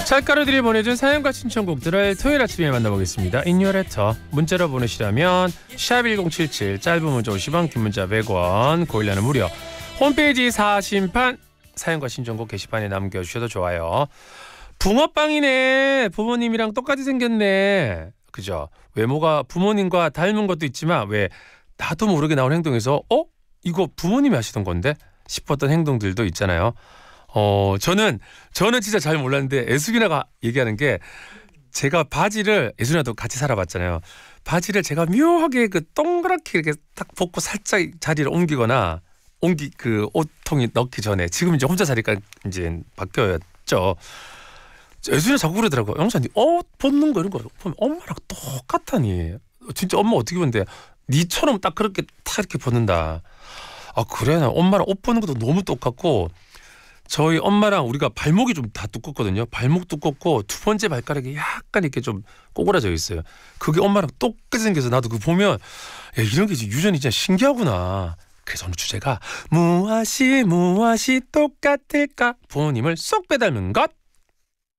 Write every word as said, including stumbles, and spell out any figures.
찰가루들이 보내준 사연과 신청곡들을 토요일 아침에 만나보겠습니다. In Your Letter 문자로 보내시라면 샵 일공칠칠 짧은 문자 오십 원 긴 문자 백 원 고일라는 무료 홈페이지 사심판 사연과 신청곡 게시판에 남겨주셔도 좋아요. 붕어빵이네. 부모님이랑 똑같이 생겼네. 그죠? 외모가 부모님과 닮은 것도 있지만 왜 나도 모르게 나온 행동에서 어? 이거 부모님이 하시던 건데? 싶었던 행동들도 있잖아요. 어 저는 저는 진짜 잘 몰랐는데 애수빈아가 얘기하는 게 제가 바지를 애수빈아도 같이 살아봤잖아요. 바지를 제가 묘하게 그 동그랗게 이렇게 딱 벗고 살짝 자리를 옮기거나 옮기 그 옷통에 넣기 전에 지금 이제 혼자 사니까 이제 바뀌었죠. 애수빈아 자꾸 그러더라고. 영사 니 옷 벗는 거 이런 거 보면 엄마랑 똑같다니. 진짜 엄마 어떻게 보는데 니처럼 딱 그렇게 딱 이렇게 벗는다. 아 그래 나 엄마랑 옷 벗는 것도 너무 똑같고. 저희 엄마랑 우리가 발목이 좀 다 두껍거든요. 발목 두껍고 두 번째 발가락이 약간 이렇게 좀 꼬그라져 있어요. 그게 엄마랑 똑같이 생겨서 나도 그거 보면 야, 이런 게 유전이 진짜 신기하구나. 그래서 오늘 주제가 무엇이 무엇이 똑같을까? 부모님을 쏙 빼닮은 것.